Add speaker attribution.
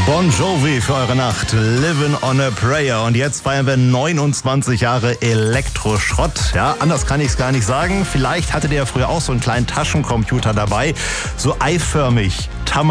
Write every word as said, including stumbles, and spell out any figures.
Speaker 1: Bon Jovi für eure Nacht, Living on a Prayer. Und jetzt feiern wir neunundzwanzig Jahre Elektroschrott. Ja, anders kann ich es gar nicht sagen. Vielleicht hattet ihr ja früher auch so einen kleinen Taschencomputer dabei, so eiförmig.